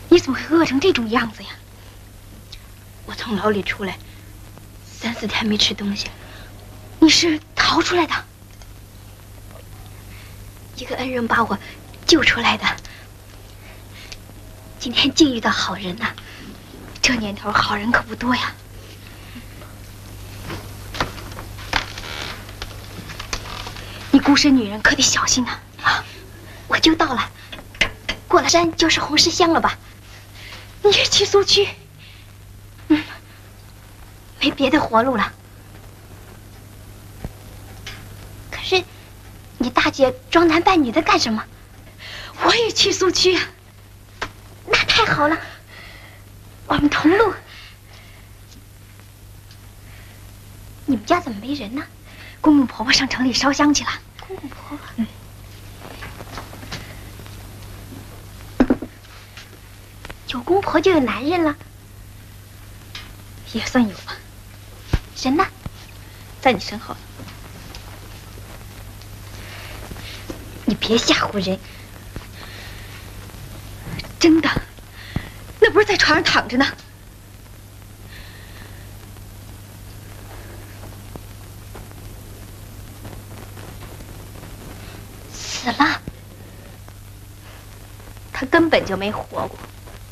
你怎么会饿成这种样子呀？ 我从牢里出来，3、4天没吃东西。 你是逃出来的？ 一个恩人把我救出来的。今天竟遇到好人呐！ 这年头好人可不多呀。你孤身女人可得小心呐！ 啊，我就到了，过了山就是红石乡了吧？ 你也去苏区？ 没别的活路了。可是，你大姐装男扮女的干什么？ 我也去苏区啊。 那太好了，我们同路。你们家怎么没人呢？ 公公婆婆上城里烧香去了。 公公婆婆。有公婆就有男人了。 也算有吧。 人呢？ 在你身后。 你别吓唬人。 真的？那不是在床上躺着呢？ 死了。 他根本就没活过。